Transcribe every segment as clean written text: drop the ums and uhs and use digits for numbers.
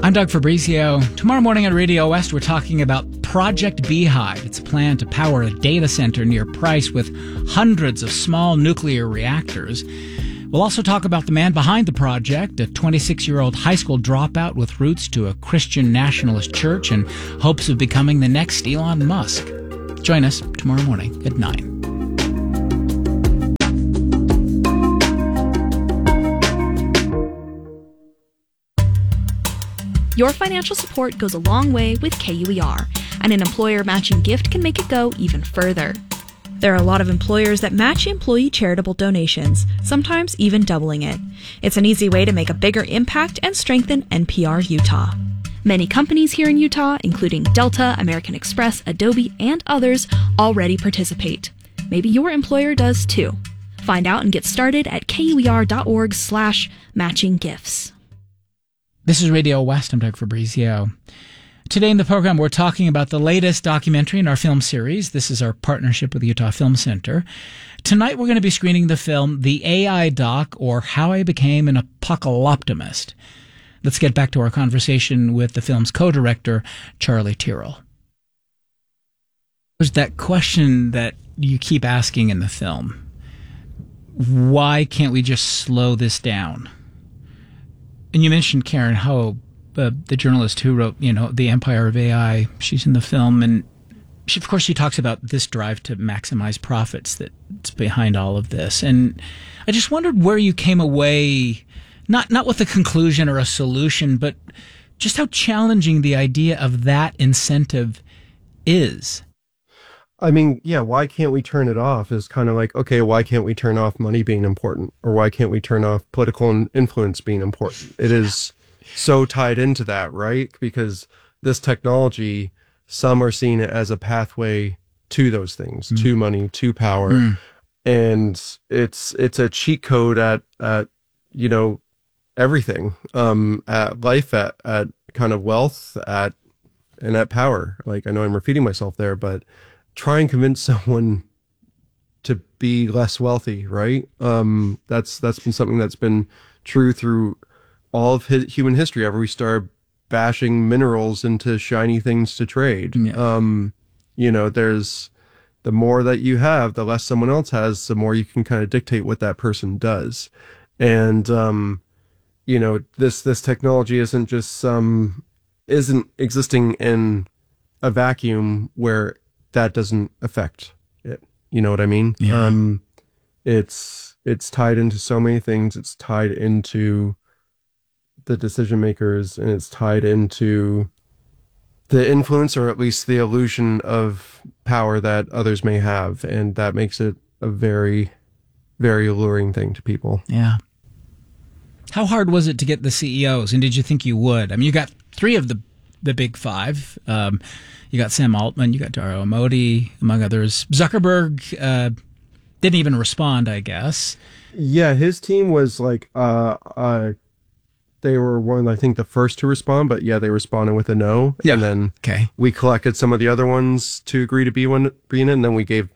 I'm Doug Fabrizio. Tomorrow morning on Radio West, we're talking about Project Beehive. It's a plan to power a data center near Price with hundreds of small nuclear reactors. We'll also talk about the man behind the project, a 26-year-old high school dropout with roots to a Christian nationalist church and hopes of becoming the next Elon Musk. Join us tomorrow morning at 9. Your financial support goes a long way with KUER, and an employer matching gift can make it go even further. There are a lot of employers that match employee charitable donations, sometimes even doubling it. It's an easy way to make a bigger impact and strengthen NPR Utah. Many companies here in Utah, including Delta, American Express, Adobe, and others, already participate. Maybe your employer does too. Find out and get started at KUER.org/matching gifts. This is Radio West. I'm Doug Fabrizio. Today in the program, we're talking about the latest documentary in our film series. This is our partnership with the Utah Film Center. Tonight, we're going to be screening the film The AI Doc, or How I Became an Apocalyptimist. Let's get back to our conversation with the film's co-director, Charlie Tyrrell. There's that question that you keep asking in the film. Why can't we just slow this down? And you mentioned Karen Ho, the journalist who wrote, The Empire of AI. She's in the film, and she talks about this drive to maximize profits that's behind all of this. And I just wondered where you came away, not with a conclusion or a solution, but just how challenging the idea of that incentive is. I mean, yeah, why can't we turn it off is kind of like, okay, why can't we turn off money being important? Or why can't we turn off political influence being important? It is so tied into that, right? Because this technology, some are seeing it as a pathway to those things, to money, to power. And it's a cheat code at everything, at life, at kind of wealth, and at power. Like, I know I'm repeating myself there, but try and convince someone to be less wealthy, right? That's been something that's been true through all of human history. Ever we start bashing minerals into shiny things to trade. Yeah. There's the more that you have, the less someone else has, the more you can kind of dictate what that person does. And this technology isn't just isn't existing in a vacuum where that doesn't affect it. You know what I mean? Yeah. It's tied into so many things. It's tied into the decision makers, and it's tied into the influence, or at least the illusion of power that others may have. And that makes it a very, very alluring thing to people. Yeah. How hard was it to get the CEOs, and did you think you would? I mean, you got three of the big five. You got Sam Altman, you got Dario Amodei, among others. Zuckerberg didn't even respond, I guess. Yeah, his team was like, they were I think the first to respond, but yeah, they responded with a no. Yeah. And then we collected some of the other ones to agree to be in it, and then we gave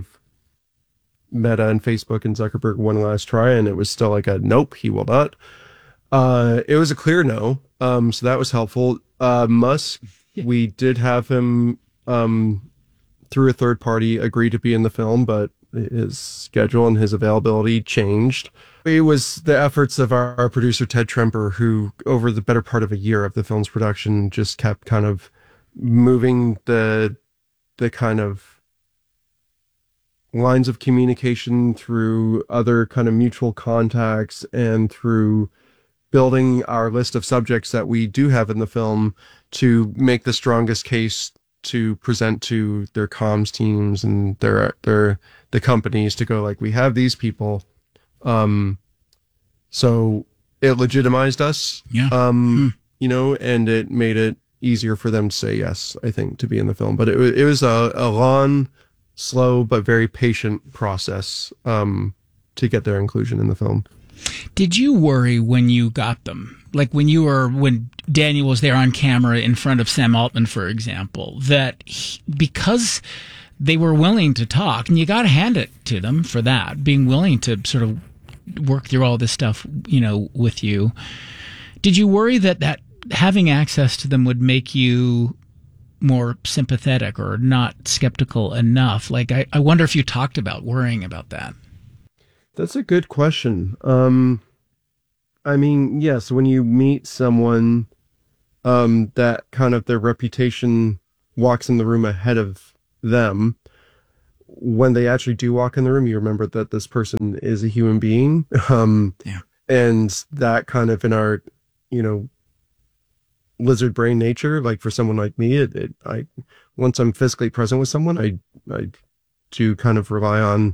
Meta and Facebook and Zuckerberg one last try, and it was still like a nope, he will not. It was a clear no, so that was helpful. Musk, we did have him through a third party agree to be in the film, but his schedule and his availability changed. It was the efforts of our producer, Ted Tremper, who over the better part of a year of the film's production just kept kind of moving the kind of lines of communication through other kind of mutual contacts and through building our list of subjects that we do have in the film to make the strongest case to present to their comms teams and the companies to go like, we have these people. So it legitimized us, and it made it easier for them to say yes, I think, to be in the film. But it was a long, slow, but very patient process to get their inclusion in the film. Did you worry when you got them? Like when Daniel was there on camera in front of Sam Altman, for example, that because they were willing to talk, and you got to hand it to them for that, being willing to sort of work through all this stuff, with you. Did you worry that having access to them would make you more sympathetic or not skeptical enough? Like, I wonder if you talked about worrying about that. That's a good question. I mean, yes, when you meet someone that kind of their reputation walks in the room ahead of them, when they actually do walk in the room, you remember that this person is a human being. Yeah. And that kind of in our, lizard brain nature, like for someone like me, once I'm physically present with someone, I do kind of rely on,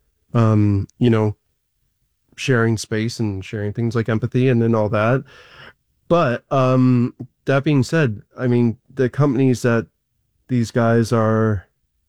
sharing space and sharing things like empathy and then all that. But that being said, I mean, the companies that these guys are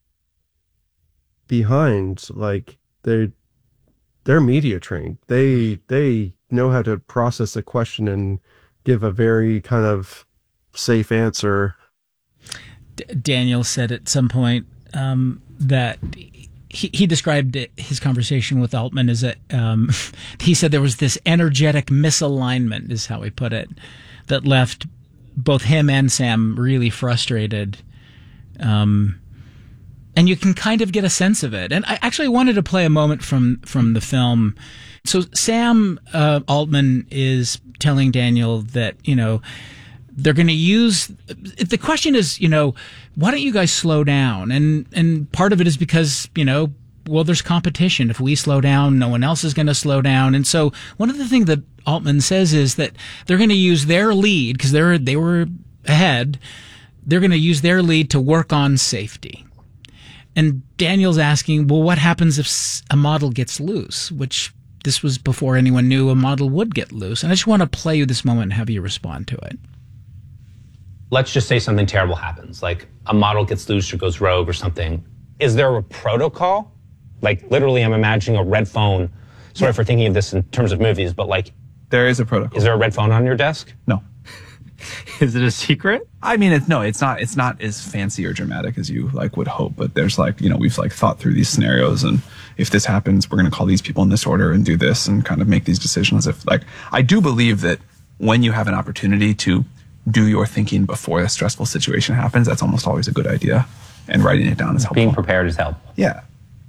behind, like they're media trained. They know how to process a question and give a very kind of safe answer. Daniel said at some point that he described his conversation with Altman as he said there was this energetic misalignment, is how he put it, that left both him and Sam really frustrated. And you can kind of get a sense of it. And I actually wanted to play a moment from the film. So Sam Altman is telling Daniel that, they're going to use, the question is, why don't you guys slow down? And part of it is because, well, there's competition. If we slow down, no one else is going to slow down. And so one of the things that Altman says is that they're going to use their lead, because they were ahead, they're going to use their lead to work on safety. And Daniel's asking, well, what happens if a model gets loose? Which this was before anyone knew a model would get loose. And I just want to play you this moment and have you respond to it. Let's just say something terrible happens, like a model gets loose or goes rogue or something. Is there a protocol? Like literally, I'm imagining a red phone. Sorry for thinking of this in terms of movies, but like... There is a protocol. Is there a red phone on your desk? No. Is it a secret? I mean, it's not as fancy or dramatic as you would hope, but there's we've thought through these scenarios, and if this happens, we're going to call these people in this order and do this and kind of make these decisions. I do believe that when you have an opportunity to do your thinking before a stressful situation happens, that's almost always a good idea, and writing it down is helpful. Being prepared is helpful. Yeah.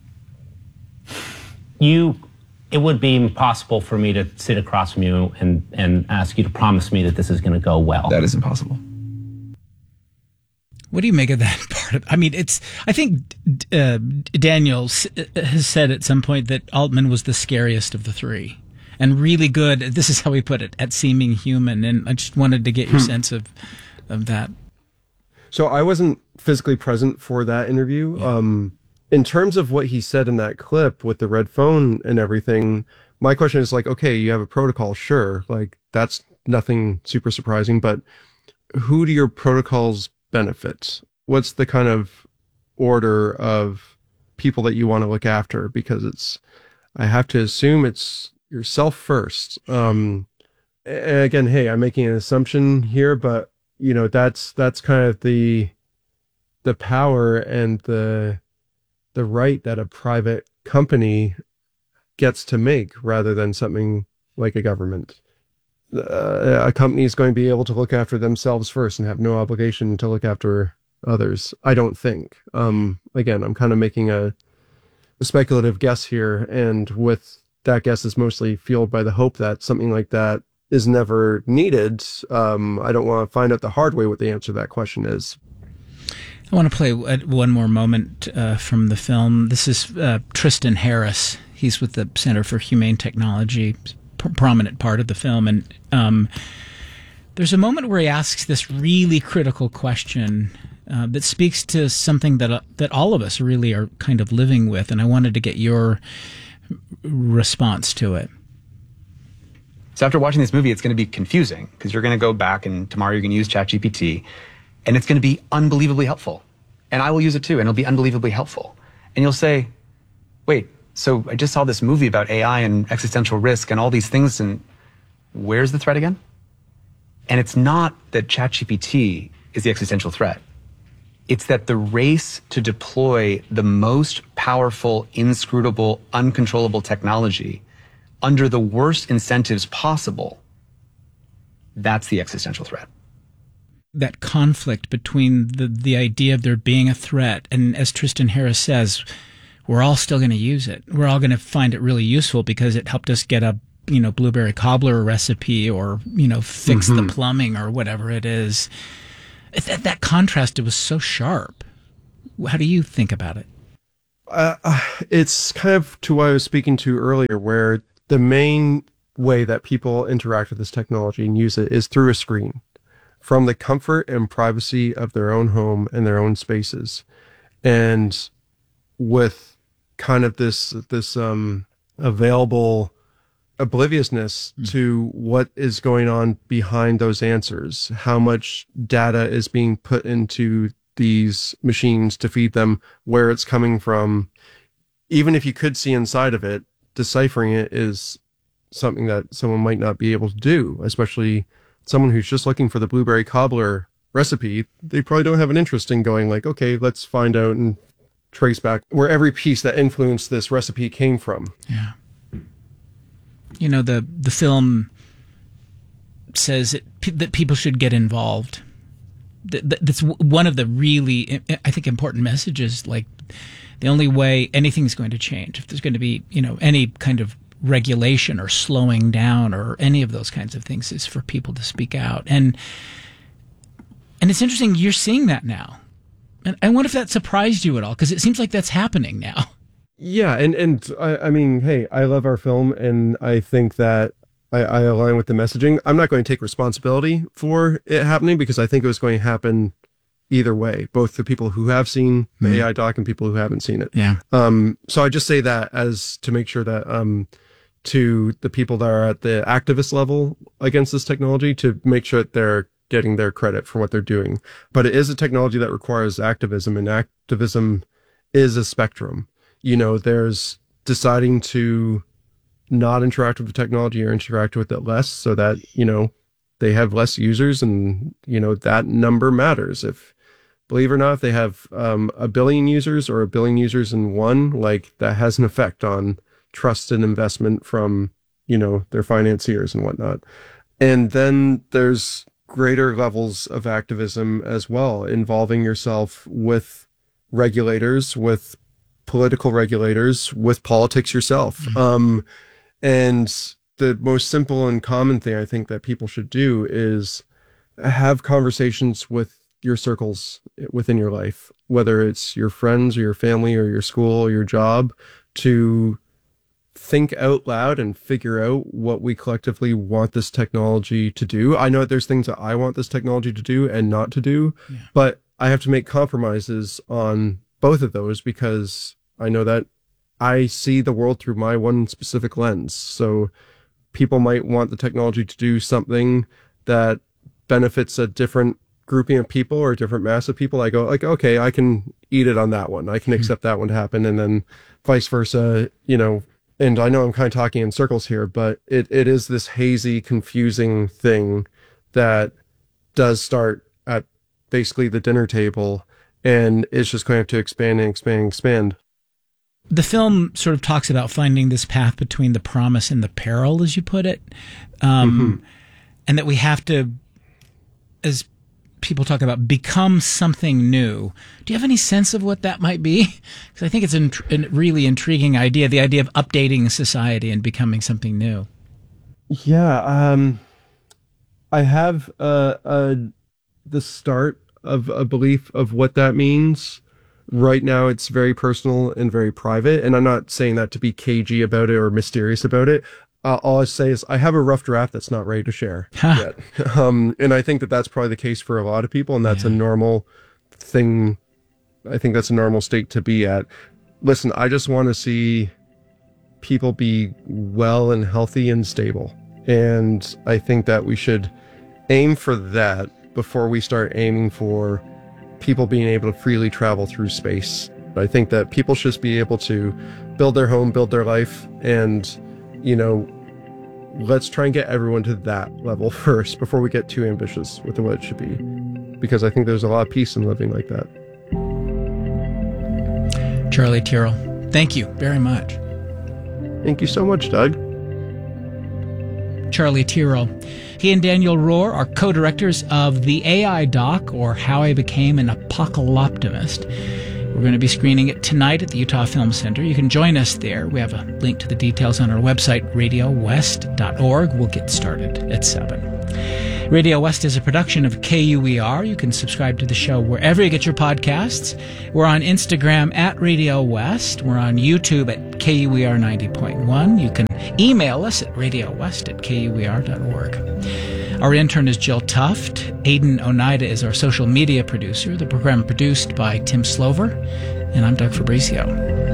It would be impossible for me to sit across from you and ask you to promise me that this is going to go well. That is impossible. What do you make of that part? I mean, I think Daniel has said at some point that Altman was the scariest of the three and really good, this is how he put it, at seeming human. And I just wanted to get your sense of that. So I wasn't physically present for that interview. Yeah. In terms of what he said in that clip with the red phone and everything, my question is okay, you have a protocol, sure. That's nothing super surprising, but who do your protocols benefit? What's the kind of order of people that you want to look after? Because I have to assume it's yourself first. And again, hey, I'm making an assumption here, but that's kind of the power and the right that a private company gets to make rather than something like a government. A company is going to be able to look after themselves first and have no obligation to look after others, I don't think. Again, I'm kind of making a speculative guess here, and with that guess is mostly fueled by the hope that something like that is never needed. I don't want to find out the hard way what the answer to that question is. I want to play one more moment from the film. This is Tristan Harris. He's with the Center for Humane Technology, prominent part of the film. And there's a moment where he asks this really critical question that speaks to something that all of us really are kind of living with. And I wanted to get your response to it. So after watching this movie, it's going to be confusing because you're going to go back and tomorrow you're going to use ChatGPT. And it's going to be unbelievably helpful. And I will use it too, and it'll be unbelievably helpful. And you'll say, wait, so I just saw this movie about AI and existential risk and all these things, and where's the threat again? And it's not that ChatGPT is the existential threat. It's that the race to deploy the most powerful, inscrutable, uncontrollable technology under the worst incentives possible, that's the existential threat. that conflict between the idea of there being a threat, and as Tristan Harris says, we're all still going to use it. We're all going to find it really useful because it helped us get a blueberry cobbler recipe, or fix the plumbing or whatever it is. That contrast, it was so sharp. How do you think about it? It's kind of to what I was speaking to earlier, where the main way that people interact with this technology and use it is through a screen, from the comfort and privacy of their own home and their own spaces. And with kind of this available obliviousness to what is going on behind those answers, how much data is being put into these machines to feed them, where it's coming from. Even if you could see inside of it, deciphering it is something that someone might not be able to do, especially someone who's just looking for the blueberry cobbler recipe. They probably don't have an interest in going like, okay, let's find out and trace back where every piece that influenced this recipe came from. Yeah. The film says that people should get involved. That's one of the really, I think, important messages. Like, the only way anything's going to change, if there's going to be, any kind of regulation or slowing down or any of those kinds of things, is for people to speak out. And it's interesting, you're seeing that now. And I wonder if that surprised you at all, because it seems like that's happening now. Yeah, and I mean, hey, I love our film, and I think that I align with the messaging. I'm not going to take responsibility for it happening, because I think it was going to happen either way, both the people who have seen the AI doc and people who haven't seen it. Yeah. So I just say that as to make sure that to the people that are at the activist level against this technology, to make sure that they're getting their credit for what they're doing. But it is a technology that requires activism, and activism is a spectrum. There's deciding to not interact with the technology or interact with it less, so that, they have less users, and, that number matters. If, believe it or not, if they have 1 billion users or 1 billion users in one, like, that has an effect on trust and investment from, their financiers and whatnot. And then there's greater levels of activism as well, involving yourself with regulators, with political regulators, with politics yourself. And the most simple and common thing I think that people should do is have conversations with your circles within your life, whether it's your friends or your family or your school or your job, to think out loud and figure out what we collectively want this technology to do. I know that there's things that I want this technology to do and not to do, but I have to make compromises on both of those, because I know that I see the world through my one specific lens. So people might want the technology to do something that benefits a different grouping of people or a different mass of people. I go like, okay, I can eat it on that one. I can accept that one to happen. And then vice versa, and I know I'm kind of talking in circles here, but it is this hazy, confusing thing that does start at basically the dinner table, and it's just going to have to expand and expand and expand. The film sort of talks about finding this path between the promise and the peril, as you put it, and that we have to, as people talk about, become something new. Do you have any sense of what that might be? Because I think it's a really intriguing idea, the idea of updating society and becoming something new. Yeah, I have the start of a belief of what that means. Right now, it's very personal and very private, and I'm not saying that to be cagey about it or mysterious about it. All I say is I have a rough draft that's not ready to share yet. And I think that that's probably the case for a lot of people, and that's a normal thing. I think that's a normal state to be at. Listen, I just want to see people be well and healthy and stable. And I think that we should aim for that before we start aiming for people being able to freely travel through space. I think that people should just be able to build their home, build their life, and, let's try and get everyone to that level first before we get too ambitious with what it should be. Because I think there's a lot of peace in living like that. Charlie Tyrrell, thank you very much. Thank you so much, Doug. Charlie Tiro. He and Daniel Rohr are co-directors of The AI Doc, or How I Became an Apocalyptimist. We're going to be screening it tonight at the Utah Film Center. You can join us there. We have a link to the details on our website, radiowest.org. We'll get started at 7. Radio West is a production of KUER. You can subscribe to the show wherever you get your podcasts. We're on Instagram at Radio West. We're on YouTube at KUER 90.1. You can email us at radiowest@kuer.org. Our intern is Jill Tuft. Aidan Oneida is our social media producer. The program produced by Tim Slover. And I'm Doug Fabrizio.